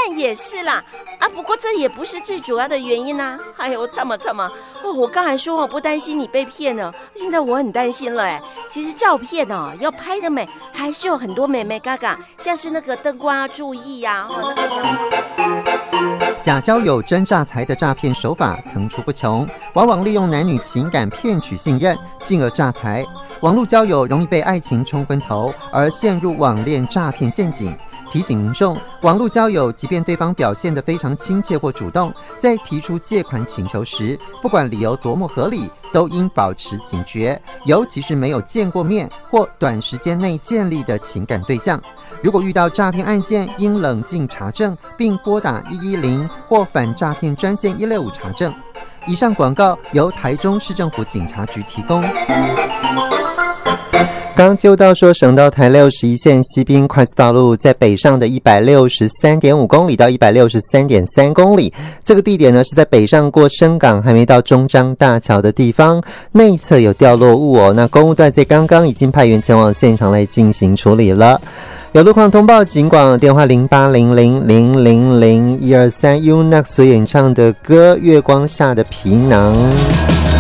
然也是啦，不过这也不是最主要的原因啊。哎呦，这么我刚才说我不担心你被骗了，现在我很担心了哎。其实照片要拍得美，还是有很多美眉嘎嘎，像是那个灯光要注意呀。 假交友真诈财的诈骗手法层出不穷，往往利用男女情感骗取信任，进而诈财。网络交友容易被爱情冲昏头，而陷入网恋诈骗陷阱。提醒民众，网络交友即便对方表现得非常亲切或主动，在提出借款请求时，不管理由多么合理，都应保持警觉，尤其是没有见过面或短时间内建立的情感对象。如果遇到诈骗案件，应冷静查证，并拨打110或反诈骗专线165查证。以上广告由台中市政府警察局提供。刚接到说，省道台61线西滨快速道路在北上的 163.5 公里到 163.3 公里，这个地点呢是在北上过深港还没到中彰大桥的地方，内侧有掉落物那公务段在刚刚已经派员前往现场来进行处理了。有路况通报警广电话0800000123 UNEX 所演唱的歌《月光下的皮囊》。